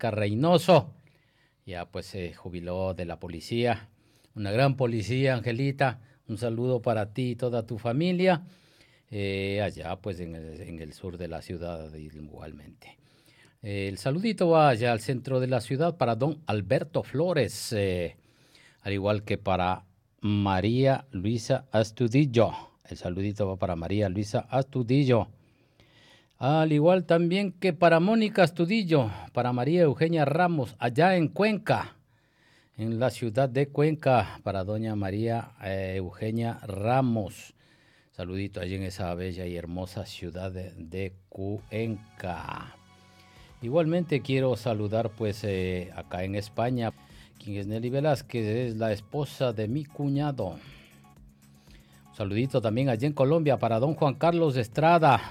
Angélica Reynoso. Ya pues se jubiló de la policía. Una gran policía, Angelita. Un saludo para ti y toda tu familia. Allá pues en el sur de la ciudad igualmente. El saludito va allá al centro de la ciudad para don Alberto Flores, al igual que para María Luisa Astudillo. El saludito va para María Luisa Astudillo. Al igual también que para Mónica Astudillo, para María Eugenia Ramos, allá en Cuenca, en la ciudad de Cuenca, para doña María Eugenia Ramos. Saludito allí en esa bella y hermosa ciudad de Cuenca. Igualmente quiero saludar pues acá en España, quien es Nelly Velázquez, es la esposa de mi cuñado. Un saludito también allí en Colombia para don Juan Carlos Estrada.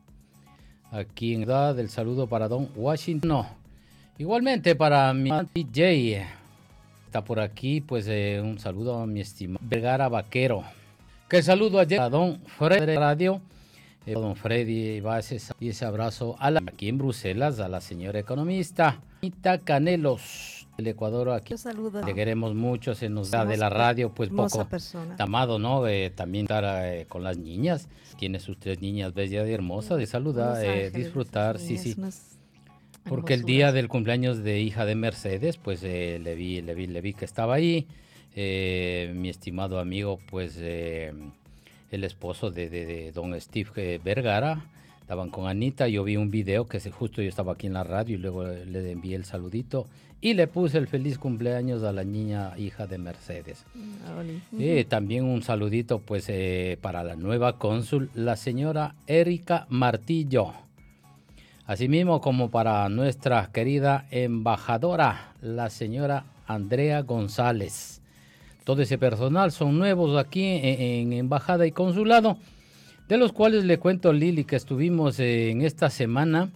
Aquí en edad el saludo para don Washington. No. Igualmente para mi DJ. Está por aquí pues un saludo a mi estimado Vergara Vaquero. Que saludo ayer a don Freddy Radio. Don Freddy va y ese abrazo aquí en Bruselas a la señora economista Anita Canelos del Ecuador. Aquí le queremos mucho, se nos da de la radio pues poco amado, ¿no? También estar con las niñas, tiene sus 3 niñas bellas y hermosas, de saludar, disfrutar, sí. Porque el día del cumpleaños de hija de Mercedes, pues le vi que estaba ahí, mi estimado amigo, pues el esposo de don Steve Vergara, estaban con Anita, yo vi un video que justo yo estaba aquí en la radio y luego le envié el saludito y le puse el feliz cumpleaños a la niña hija de Mercedes. También un saludito pues para la nueva cónsul, la señora Erika Martillo. Asimismo como para nuestra querida embajadora, la señora Andrea González. Todo ese personal son nuevos aquí en embajada y consulado, de los cuales le cuento, Lili, que estuvimos en esta semana,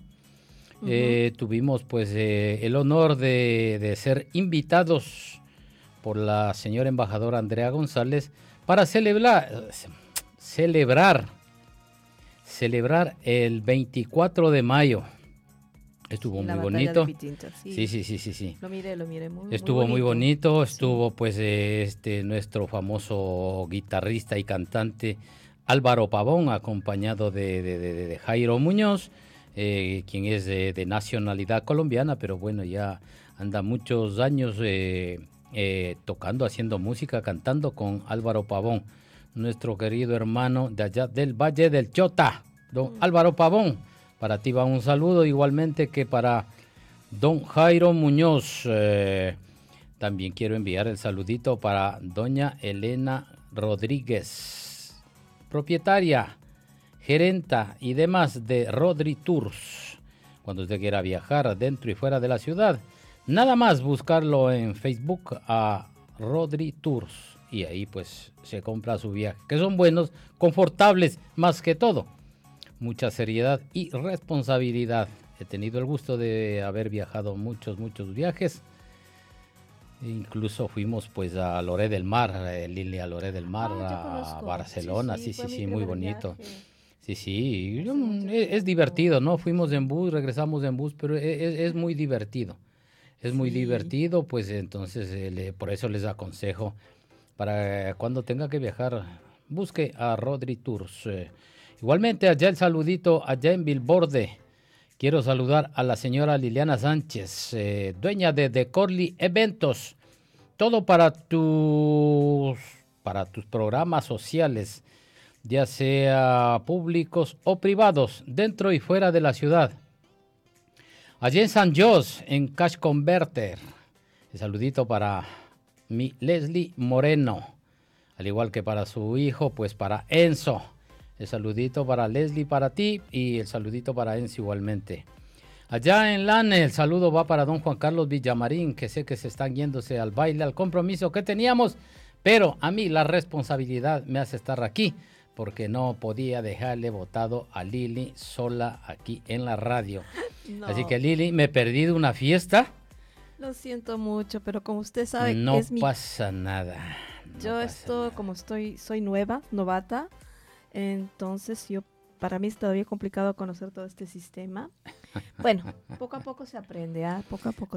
tuvimos pues el honor de ser invitados por la señora embajadora Andrea González para celebrar el 24 de mayo. Estuvo muy bonito. Sí. Lo miré. Estuvo muy bonito. Estuvo pues nuestro famoso guitarrista y cantante Álvaro Pavón, acompañado de Jairo Muñoz, quien es de nacionalidad colombiana, pero bueno, ya anda muchos años tocando, haciendo música, cantando con Álvaro Pavón, nuestro querido hermano de allá del Valle del Chota, don Álvaro Pavón. Para ti va un saludo, igualmente que para don Jairo Muñoz. También quiero enviar el saludito para doña Elena Rodríguez, propietaria, gerenta y demás de Rodri Tours. Cuando usted quiera viajar dentro y fuera de la ciudad, nada más buscarlo en Facebook a Rodri Tours. Y ahí pues se compra su viaje, que son buenos, confortables más que todo. Mucha seriedad y responsabilidad. He tenido el gusto de haber viajado muchos viajes. Incluso fuimos pues a Lloret del Mar, Lili, a Lloret del Mar, a Barcelona. Sí, muy bonito. Viaje. Sí, es divertido, ¿no? Fuimos en bus, regresamos en bus, pero es muy divertido. Es muy divertido, pues entonces por eso les aconsejo, para cuando tenga que viajar, busque a Rodri Tours. Igualmente allá el saludito, allá en Bilborde. Quiero saludar a la señora Liliana Sánchez, dueña de Decorly Eventos. Todo para tus programas sociales, ya sea públicos o privados, dentro y fuera de la ciudad. Allá en San Jos, en Cash Converter. El saludito para mi Leslie Moreno. Al igual que para su hijo, pues para Enzo. El saludito para Leslie, para ti, y el saludito para Enzo igualmente. Allá en Lane, el saludo va para don Juan Carlos Villamarín, que sé que se están yéndose al baile, al compromiso que teníamos, pero a mí la responsabilidad me hace estar aquí, porque no podía dejarle botado a Lili sola aquí en la radio. No. Así que Lili, me perdí de una fiesta. Lo siento mucho, pero como usted sabe, no pasa nada. Como soy novata. Entonces para mí es todavía complicado conocer todo este sistema. Bueno, poco a poco se aprende, poco a poco